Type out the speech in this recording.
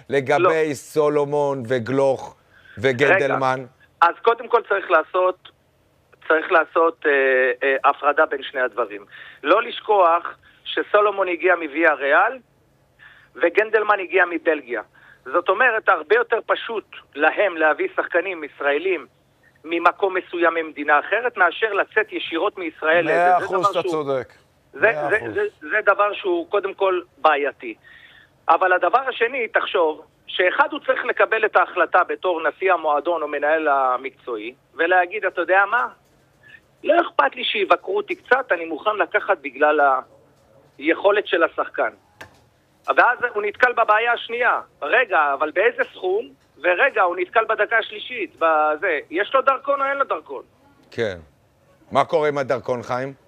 לגבי סולומון וגלוך וגנדלמן? אז קודם כל צריך לעשות הפרדה בין שני הדברים. לא לשכוח שסולומון הגיע מוויה ריאל וגנדלמן הגיע מבלגיה. זאת אומרת, הרבה יותר פשוט להם להביא שחקנים ישראלים ממקום מסוים ממדינה אחרת, מאשר לצאת ישירות מישראל. 100% אתה צודק. זה דבר שהוא קודם כל בעייתי. אבל הדבר השני, תחשוב, שאחד הוא צריך לקבל את ההחלטה בתור נשיא המועדון או מנהל המקצועי, ולהגיד, אתה יודע מה? לא אכפת לי שיבקרו אותי קצת, אני מוכן לקחת בגלל היכולת של השחקן. ואז הוא נתקל בבעיה השנייה. רגע, אבל באיזה סכום? ורגע, הוא נתקל בדקה השלישית. יש לו דרכון או אין לו דרכון? כן. מה קורה עם הדרכון, חיים?